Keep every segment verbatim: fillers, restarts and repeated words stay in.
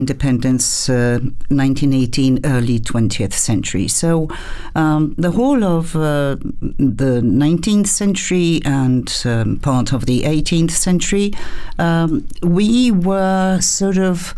independence, uh, nineteen eighteen, early twentieth century. So um, the whole of uh, the nineteenth century and um, part of the eighteenth century, um, we were sort of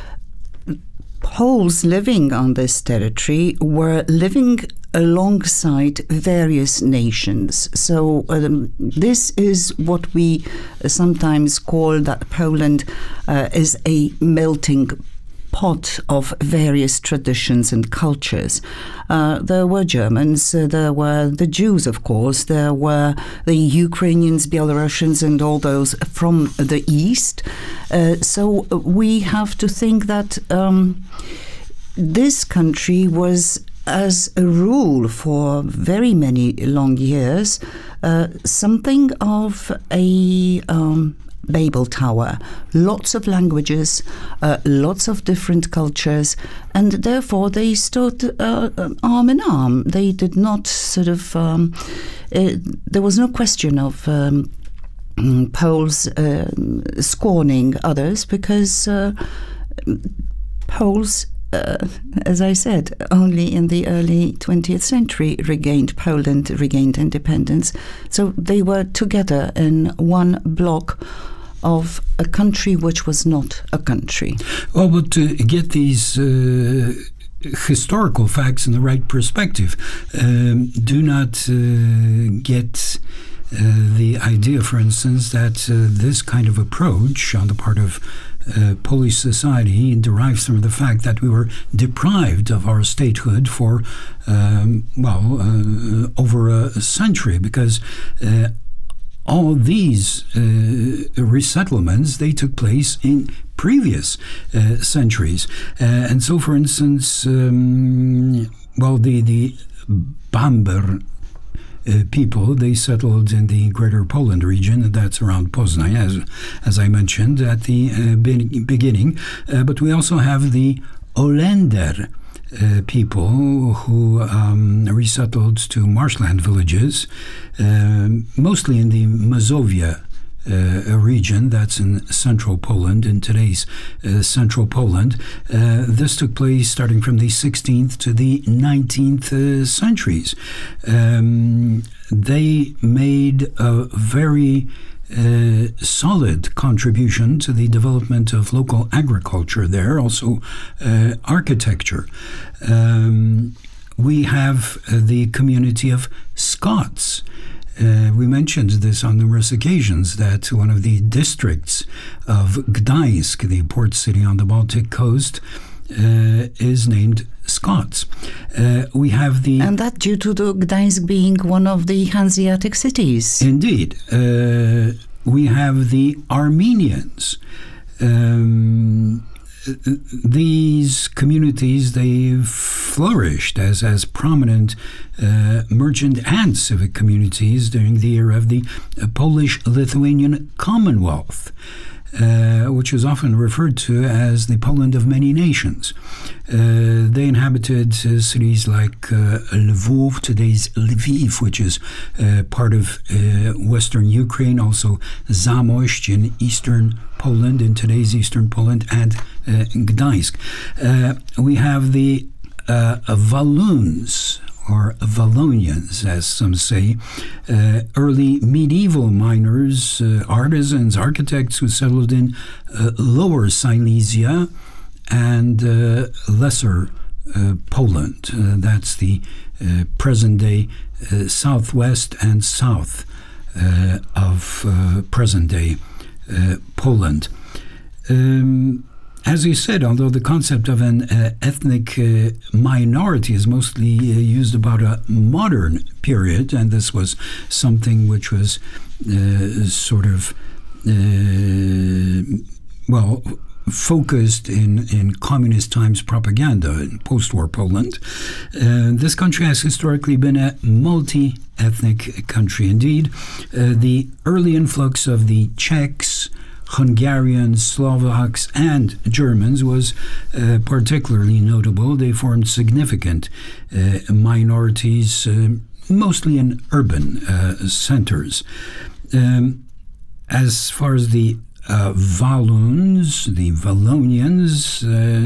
Poles living on this territory were living alongside various nations. So um, this is what we sometimes call that Poland uh, is a melting pot of various traditions and cultures. Uh, there were Germans, uh, there were the Jews, of course, there were the Ukrainians, Belarusians, and all those from the East. Uh, so we have to think that um, this country was, as a rule for very many long years, uh, something of a um, Babel Tower, lots of languages, uh, lots of different cultures, and therefore they stood uh, arm in arm. They did not sort of, um, uh, there was no question of um, Poles uh, scorning others, because uh, Poles, Uh, as I said, only in the early twentieth century regained Poland, regained independence. So they were together in one block of a country which was not a country. Well, but to get these uh, historical facts in the right perspective, um, do not uh, get uh, the idea, for instance, that uh, this kind of approach on the part of Uh, Polish society derives from the fact that we were deprived of our statehood for, um, well, uh, over a, a century, because uh, all these uh, resettlements, they took place in previous uh, centuries. Uh, and so, for instance, um, well, the, the Bamber Uh, people, they settled in the Greater Poland region, that's around Poznań, as as I mentioned at the uh, be- beginning. Uh, but we also have the Olender uh, people who um, resettled to marshland villages, uh, mostly in the Mazovia Uh, a region that's in central Poland, in today's uh, central Poland. Uh, this took place starting from the sixteenth to the nineteenth uh, centuries. Um, they made a very uh, solid contribution to the development of local agriculture there, also uh, architecture. Um, we have uh, the community of Scots. Uh, we mentioned this on numerous occasions, that one of the districts of Gdańsk, the port city on the Baltic coast, uh, is named Scots. Uh, we have the... And that due to the Gdańsk being one of the Hanseatic cities. Indeed. Uh, we have the Armenians. Um, These communities, they flourished as, as prominent uh, merchant and civic communities during the era of the uh, Polish-Lithuanian Commonwealth, uh, which is often referred to as the Poland of many nations. Uh, they inhabited uh, cities like uh, Lvov, today's Lviv, which is uh, part of uh, western Ukraine, also Zamość in eastern Poland, in today's eastern Poland, and uh, Gdańsk. Uh, we have the uh, Walloons, or Wallonians, as some say, uh, early medieval miners, uh, artisans, architects who settled in uh, Lower Silesia and uh, Lesser uh, Poland. Uh, that's the uh, present-day uh, southwest and south uh, of uh, present-day uh, Poland. Um, As you said, although the concept of an uh, ethnic uh, minority is mostly uh, used about a modern period, and this was something which was uh, sort of, uh, well, focused in, in communist times propaganda in post-war Poland. Uh, this country has historically been a multi-ethnic country indeed. Uh, the early influx of the Czechs, Hungarians, Slovaks, and Germans was uh, particularly notable. They formed significant uh, minorities, uh, mostly in urban uh, centers. Um, as far as the uh, Walloons, the Wallonians, uh,